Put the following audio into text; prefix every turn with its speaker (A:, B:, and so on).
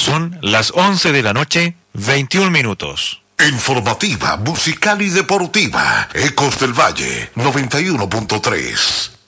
A: Son las 11 de la noche, 21 minutos.
B: Informativa, musical y deportiva. Ecos del Valle, 91.3.